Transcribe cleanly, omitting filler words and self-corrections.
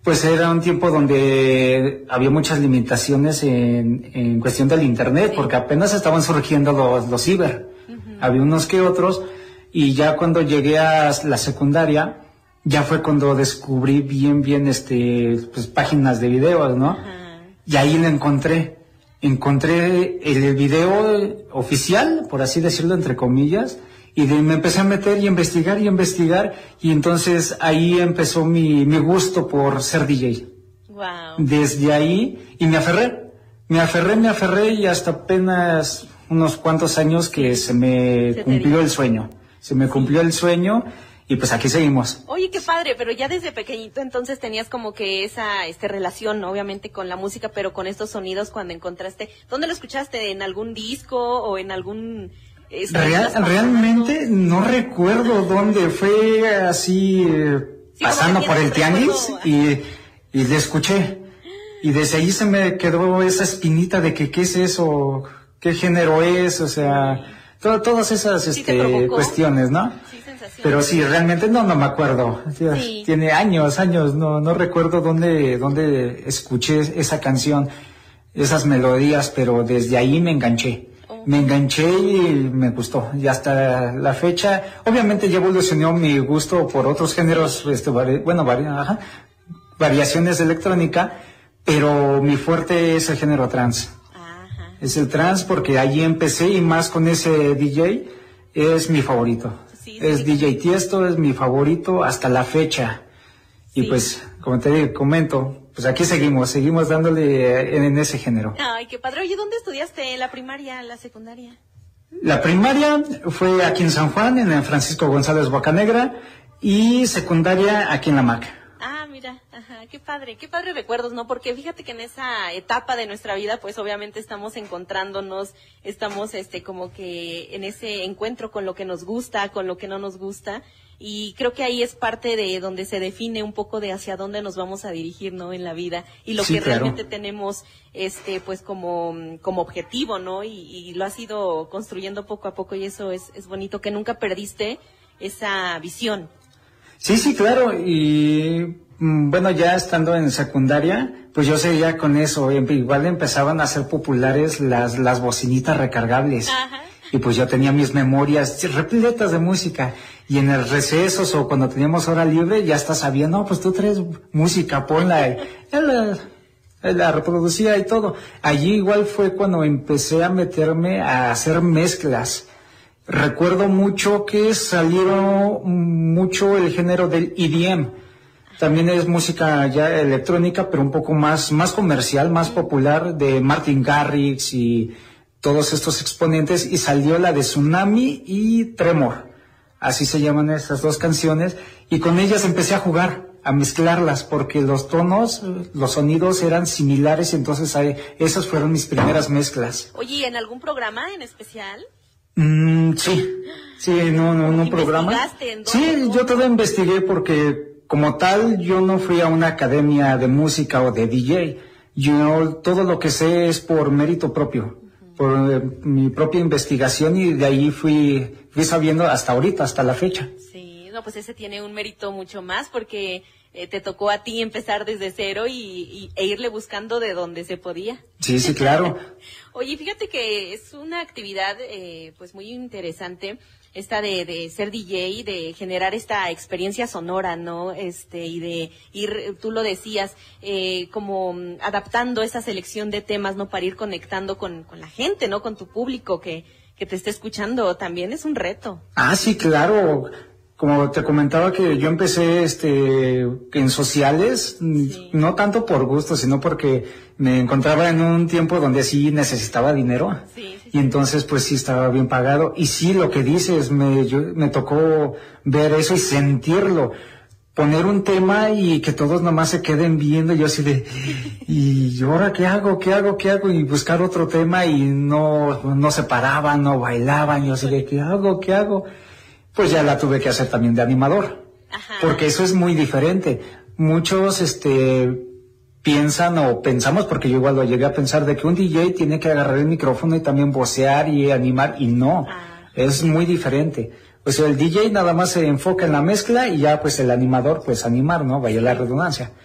Pues era un tiempo donde había muchas limitaciones en cuestión del internet, porque apenas estaban surgiendo los ciber. Había unos que otros, y ya cuando llegué a la secundaria, ya fue cuando descubrí bien, pues páginas de videos, ¿no? Y ahí lo encontré el video oficial, por así decirlo, entre comillas, y me empecé a meter y investigar, y entonces ahí empezó mi gusto por ser DJ. Wow. Desde ahí, y me aferré, y hasta apenas unos cuantos años que se me cumplió el sueño. Se me cumplió el sueño, y pues aquí seguimos. Oye, qué padre, pero ya desde pequeñito entonces tenías como que esa relación, obviamente, con la música, pero con estos sonidos cuando encontraste. ¿Dónde lo escuchaste? ¿En algún disco o en algún...? Realmente no recuerdo dónde fue, así pasando por el tianguis y le escuché, y desde ahí se me quedó esa espinita de que qué es eso, qué género es, o sea, todas esas cuestiones, ¿no? Sí, sensación. Pero sí, realmente no me acuerdo. Sí. Tiene años, no recuerdo dónde escuché esa canción, esas melodías, pero desde ahí me enganché. Me enganché y me gustó. Y hasta la fecha, obviamente ya evolucionó mi gusto por otros géneros, variaciones de electrónica, pero mi fuerte es el género trance. Ajá. Es el trance porque allí empecé, y más con ese DJ, es mi favorito. Sí, es DJ Tiesto, es mi favorito hasta la fecha. Y pues, como te comento, pues aquí seguimos dándole en ese género. Ay, qué padre. Oye, ¿dónde estudiaste? ¿La primaria, la secundaria? La primaria fue aquí en San Juan, en el Francisco González Bocanegra, y secundaria aquí en La Mac. Ah, mira, ajá, qué padre recuerdos, ¿no? Porque fíjate que en esa etapa de nuestra vida, pues obviamente estamos encontrándonos, estamos como que en ese encuentro con lo que nos gusta, con lo que no nos gusta, y creo que ahí es parte de donde se define un poco de hacia dónde nos vamos a dirigir, ¿no? En la vida, y lo que realmente tenemos, pues como objetivo, ¿no? Y lo has ido construyendo poco a poco, y eso es bonito, que nunca perdiste esa visión. Sí, claro, y bueno, ya estando en secundaria, pues yo seguía con eso, igual empezaban a ser populares las bocinitas recargables. Ajá. Y pues yo tenía mis memorias repletas de música, y en el recesos o cuando teníamos hora libre ya hasta sabía, no, pues tú traes música, ponla, la reproducía y todo. Allí igual fue cuando empecé a meterme a hacer mezclas. Recuerdo mucho que salieron mucho el género del EDM. También es música ya electrónica, pero un poco más comercial, más popular, de Martin Garrix y todos estos exponentes, y salió la de Tsunami y Tremor. Así se llaman esas dos canciones, y con ellas empecé a jugar, a mezclarlas, porque los tonos, los sonidos eran similares, y entonces esas fueron mis primeras mezclas. Oye, ¿en algún programa en especial? Sí, no, un programa. Sí, yo todo investigué porque como tal yo no fui a una academia de música o de DJ. Yo todo lo que sé es por mérito propio, por mi propia investigación, y de ahí fui sabiendo hasta ahorita, hasta la fecha. Sí, no, pues ese tiene un mérito mucho más porque te tocó a ti empezar desde cero e irle buscando de donde se podía. Sí, claro. Oye, fíjate que es una actividad pues muy interesante esta de ser DJ, de generar esta experiencia sonora, ¿no? Y de ir, tú lo decías, como adaptando esa selección de temas, ¿no? Para ir conectando con la gente, ¿no? Con tu público que te esté escuchando, también es un reto. Ah, sí, claro. Como te comentaba que yo empecé en sociales, no tanto por gusto, sino porque me encontraba en un tiempo donde sí necesitaba dinero. Sí. Y entonces pues sí estaba bien pagado. Y sí, lo que dices, me tocó ver eso y sentirlo. Poner un tema y que todos nomás se queden viendo, y yo así ¿y ahora qué hago? Y buscar otro tema, y no se paraban, no bailaban, yo así ¿qué hago? Pues ya la tuve que hacer también de animador. Ajá. Porque eso es muy diferente. Muchos piensan o pensamos, porque yo igual lo llegué a pensar, de que un DJ tiene que agarrar el micrófono y también vocear y animar, y no, es muy diferente. O sea, el DJ nada más se enfoca en la mezcla, y ya pues el animador pues animar, ¿no? Vaya la redundancia.